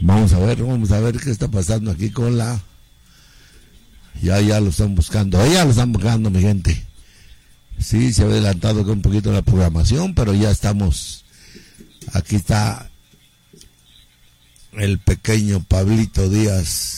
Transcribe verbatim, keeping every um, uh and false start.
Vamos a ver, vamos a ver qué está pasando aquí con la... Ya, ya lo están buscando, ya lo están buscando, mi gente. Sí, se ha adelantado un poquito la programación, pero ya estamos. Aquí está el pequeño Pablito Díaz.